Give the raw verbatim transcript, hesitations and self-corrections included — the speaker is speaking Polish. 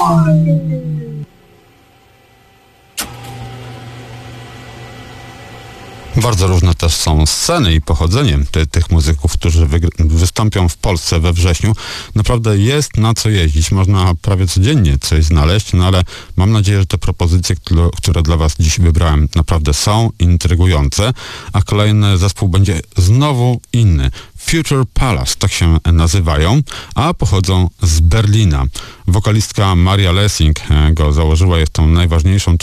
Bardzo różne też są sceny i pochodzenie ty, tych muzyków, którzy wygr- wystąpią w Polsce we wrześniu. Naprawdę jest na co jeździć. Można prawie codziennie coś znaleźć, no ale mam nadzieję, że te propozycje, które, które dla Was dziś wybrałem, naprawdę są intrygujące, a kolejny zespół będzie znowu inny. Future Palace, tak się nazywają, a pochodzą z Berlina. Wokalistka Maria Lessing go założyła, jest tą najważniejszą